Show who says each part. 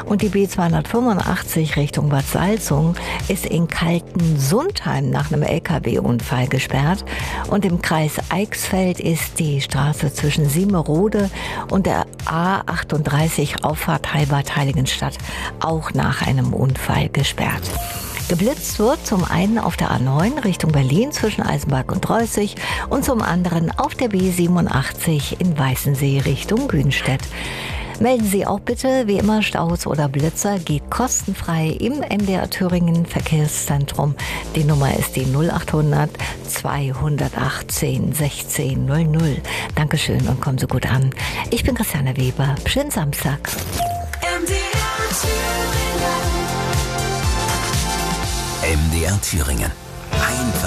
Speaker 1: Und die B285 Richtung Bad Salzung ist in Kaltensundheim nach einem LKW-Unfall gesperrt. Und im Kreis Eichsfeld ist die Straße zwischen Siemerode und der A38 Auffahrt Heilbad-Heiligenstadt auch nach einem Unfall gesperrt. Geblitzt wird zum einen auf der A9 Richtung Berlin zwischen Eisenberg und Reußig und zum anderen auf der B87 in Weißensee Richtung Günstedt. Melden Sie auch bitte, wie immer, Staus oder Blitzer geht kostenfrei im NDR Thüringen Verkehrszentrum. Die Nummer ist die 0800 218 1600. Dankeschön und kommen Sie gut an. Ich bin Christiane Weber. Schönen Samstag.
Speaker 2: MDR Thüringen.